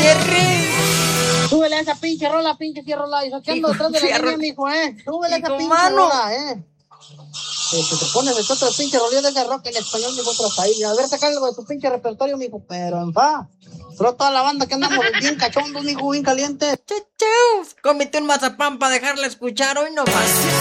Jerry. Súbele a esa pinche rola, y saqueando detrás de la línea, mijo, Súbele a esa pinche rola, te pones el otro pinche rollo de ese rock en español, mijo, otras ahí. A ver, saca algo de tu pinche repertorio, mijo, pero en fa. Pero toda la banda que andamos bien cachondos, mijo, bien calientes. Comete un mazapán para dejarla escuchar hoy nomás.